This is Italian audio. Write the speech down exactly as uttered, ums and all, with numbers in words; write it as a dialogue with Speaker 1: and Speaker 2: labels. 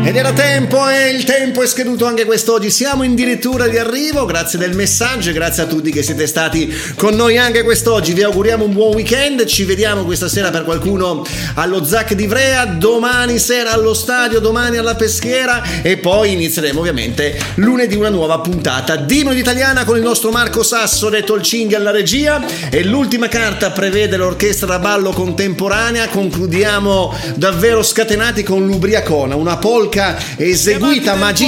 Speaker 1: Ed era tempo e il tempo è scaduto anche quest'oggi, siamo addirittura di arrivo, grazie del messaggio e grazie a tutti che siete stati con noi anche quest'oggi. Vi auguriamo un buon weekend, ci vediamo questa sera per qualcuno allo Zac di Ivrea, domani sera allo stadio, domani alla Peschiera e poi inizieremo ovviamente lunedì una nuova puntata di Ino d'Italiana con il nostro Marco Sasso detto il Cinghi alla regia e l'ultima carta prevede l'orchestra da ballo contemporanea. Concludiamo davvero scatenati con l'Ubriacona, una polka eseguita magia